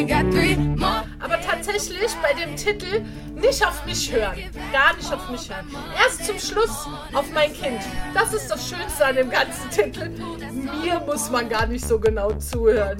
Aber tatsächlich bei dem Titel nicht auf mich hören. Gar nicht auf mich hören. Erst zum Schluss auf mein Kind. Das ist das Schönste an dem ganzen Titel. Mir muss man gar nicht so genau zuhören.